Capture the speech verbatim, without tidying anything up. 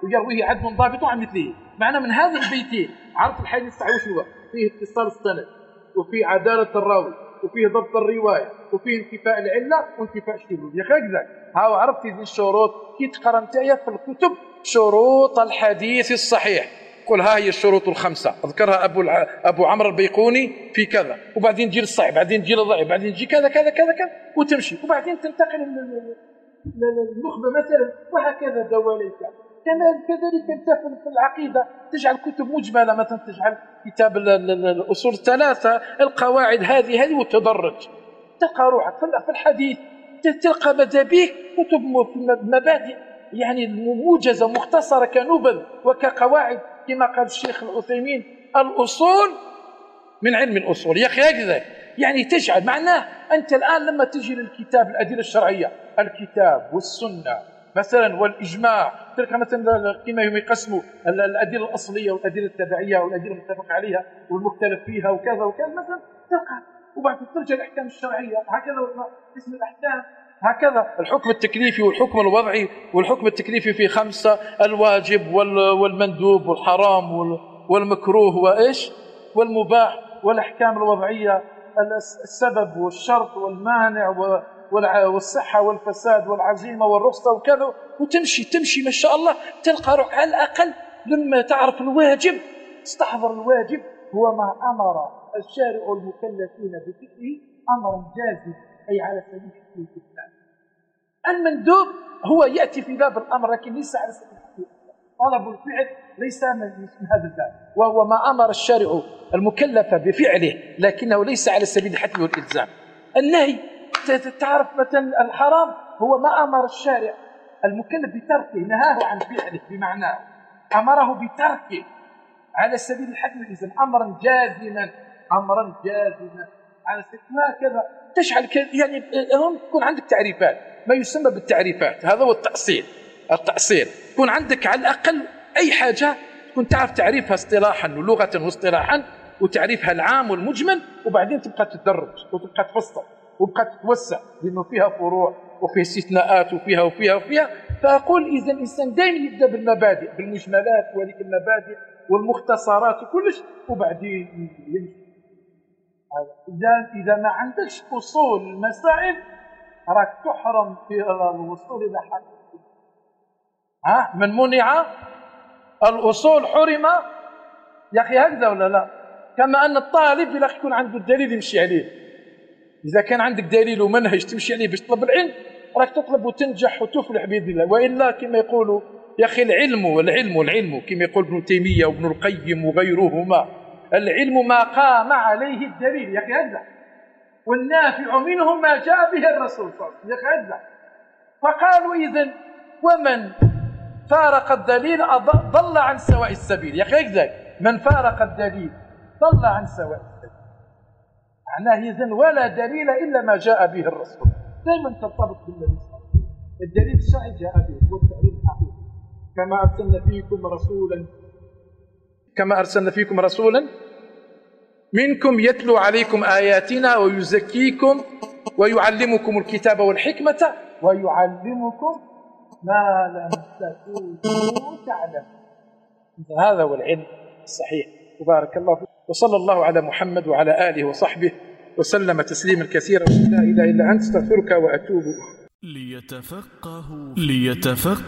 ويرويه عدل ضابط عن مثله. معنى من هذا البيتين عرف الحديث الصحيح وشو هو؟ فيه اتصال السند، وفيه عدالة الراوي، وفيه ضبط الرواية، وفيه انتفاء العلة وانتفاء الشذوذ. يا أخي هكذا هاو عرفت هذه الشروط كي تقرا نتايا في الكتب شروط الحديث الصحيح. قل ها هي الشروط الخمسة ذكرها أبو الع... أبو عمرو البيقوني في كذا، وبعدين تجي للصحيح، بعدين تجي للضعيف، بعدين تجي كذا كذا كذا كذا وتمشي، وبعدين تنتقل للنخبة مثلا، وهكذا دواليك. كما كذلك انت في العقيدة تجعل كتب مجملة، مثلا تجعل كتاب الأصول الثلاثة القواعد هذه هذه وتدرج. تلقى روحك في الحديث تلقى مذابيه كتب مبادئ يعني موجزة مختصرة كنبذ وكقواعد، كما قال الشيخ العثيمين الأصول من علم الأصول. يا أخي هكذا يعني تجعل معناه أنت الآن لما تجي للكتاب الأدلة الشرعية، الكتاب والسنة مثلا والإجماع، تلك مثلا كما هم يقسموا الأدلة الأصلية والأدلة التبعية والأدلة المتفق عليها والمختلف فيها وكذا وكذا مثلا تلقى، وبعد ترجع الأحكام الشرعية هكذا اسم الأحكام هكذا، الحكم التكليفي والحكم الوضعي. والحكم التكليفي في خمسة: الواجب والمندوب والحرام والمكروه وإيش والمباح. والأحكام الوضعية السبب والشرط والمانع والصحة والفساد والعزيمة والرخصة وكذا، وتمشي تمشي ما شاء الله تلقى روح على الأقل لما تعرف الواجب استحضر الواجب هو ما أمر الشارع المكلفين بفعله أمرا جازما أي على سبيل الإجمال. المندوب هو يأتي في باب الأمر لكن ليس على سبيل الحقيقة، طلب الفعل ليس من هذا الباب، وهو ما أمر الشارع المكلف بفعله لكنه ليس على سبيل الحتم والإلزام. النهي تعرف مثلا الحرام هو ما أمر الشارع المكلف بتركه، نهاه عن فعله بمعناه أمره بتركه على سبيل الحتم والإلزام أمرا جازما أمرا جازما على سبيل هكذا. تشعل يعني هم تكون عندك تعريفات ما يسمى بالتعريفات، هذا هو التأصيل. التأصيل تكون عندك على الأقل أي حاجة تكون تعرف تعريفها اصطلاحا ولغة واصطلاحا وتعريفها العام والمجمل، وبعدين تبقى تدرج وتبقى تفصل وتبقى تتوسع لأنه فيها فروع وفيها استثناءات وفيها وفيها وفيها. فأقول إذا الإنسان دائما يبدأ بالمبادئ بالمجملات وهذيك المبادئ والمختصرات وكلش، وبعدين يمشي. إذا إذا ما عندكش أصول المسائل راك تحرم في الوصول إلى حق. ها من منع الأصول حرم. يا أخي هكذا ولا لا؟ كما أن الطالب لا يكون عنده الدليل يمشي عليه. إذا كان عندك دليل ومنهج تمشي عليه باش تطلب العلم راك تطلب وتنجح وتفلح بإذن الله. وإلا كما يقولوا يا أخي العلم والعلم والعلم كما يقول ابن تيمية وابن القيم وغيرهما، العلم ما قام عليه الدليل. يا أخي هكذا. والنافع منه ما جاء به الرسول صلى الله عليه وسلم. يا أخي هكذا. فقالوا إذن ومن فارق الدليل ضل عن سواء السبيل. يا أخي هكذا. من فارق الدليل ضل عن سواء السبيل. معناه إذن ولا دليل إلا ما جاء به الرسول. دائما ترتبط بالنبي صلى الله عليه وسلم. الدليل الشرعي جاء به هو التعليم الحقيقي. كما أرسلنا فيكم رسولا كما أرسلنا فيكم رسولا منكم يتلو عليكم آياتنا ويزكيكم ويعلمكم الكتاب والحكمة ويعلمكم ما لم تكونوا تعلمون. هذا هو العلم الصحيح. وبارك الله فيكم، وصلى الله على محمد وعلى آله وصحبه وسلم تسليما كثيرا. لا إله إلا أنت استغفرك وأتوب. ليتفقهوا ليتفقهوا